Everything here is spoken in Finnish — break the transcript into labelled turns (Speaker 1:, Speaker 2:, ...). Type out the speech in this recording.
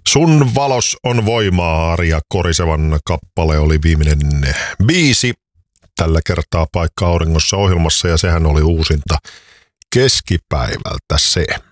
Speaker 1: Sun valos on voimaa, Arja Korisevan kappale oli viimeinen biisi. Tällä kertaa Paikka auringossa ohjelmassa ja sehän oli uusinta keskipäivältä se.